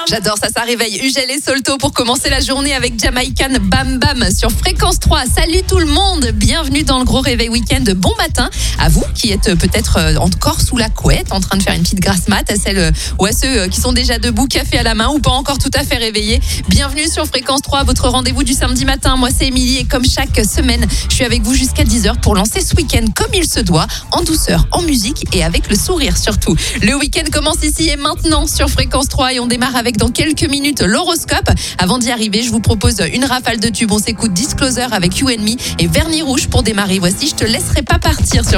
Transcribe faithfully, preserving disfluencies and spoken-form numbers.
J'adore ça, ça réveille Ugel et Solto pour commencer la journée avec Jamaican Bam Bam sur Fréquence trois. Salut tout le monde, bienvenue dans le gros réveil week-end. Bon matin à vous qui êtes peut-être encore sous la couette, en train de faire une petite grasse mat, à celles ou à ceux qui sont déjà debout, café à la main ou pas encore tout à fait réveillés. Bienvenue sur Fréquence trois, votre rendez-vous du samedi matin. Moi c'est Émilie et comme chaque semaine, je suis avec vous jusqu'à dix heures pour lancer ce week-end comme il se doit, en douceur, en musique et avec le sourire surtout. Le week-end commence ici et maintenant sur Fréquence trois et on démarre avec dans quelques minutes l'horoscope. Avant d'y arriver, je vous propose une rafale de tubes. On s'écoute Disclosure avec You and Me et Vernis Rouge pour démarrer. Voici, je te laisserai pas partir sur